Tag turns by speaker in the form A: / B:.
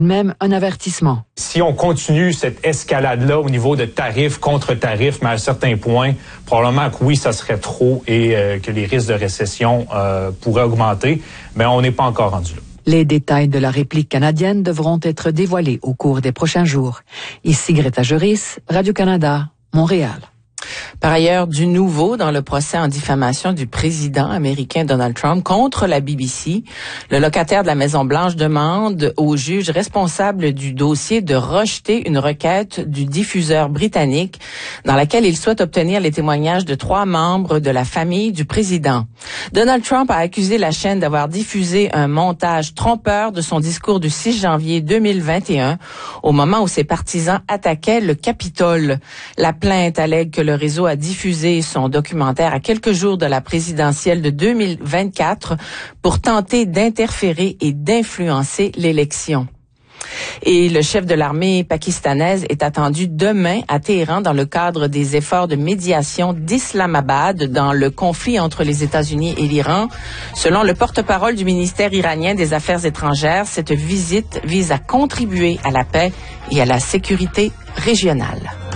A: Même un avertissement.
B: Si on continue cette escalade-là au niveau de tarifs contre tarifs, mais à certains points, probablement que oui, ça serait trop et que les risques de récession pourraient augmenter, mais on n'est pas encore rendu là.
A: Les détails de la réplique canadienne devront être dévoilés au cours des prochains jours. Ici Greta Juris, Radio-Canada, Montréal.
C: Par ailleurs, du nouveau dans le procès en diffamation du président américain Donald Trump contre la BBC. Le locataire de la Maison-Blanche demande au juge responsable du dossier de rejeter une requête du diffuseur britannique dans laquelle il souhaite obtenir les témoignages de 3 membres de la famille du président. Donald Trump a accusé la chaîne d'avoir diffusé un montage trompeur de son discours du 6 janvier 2021 au moment où ses partisans attaquaient le Capitole. La plainte allègue que le réseau a diffusé son documentaire à quelques jours de la présidentielle de 2024 pour tenter d'interférer et d'influencer l'élection. Et le chef de l'armée pakistanaise est attendu demain à Téhéran dans le cadre des efforts de médiation d'Islamabad dans le conflit entre les États-Unis et l'Iran. Selon le porte-parole du ministère iranien des Affaires étrangères, cette visite vise à contribuer à la paix et à la sécurité régionale.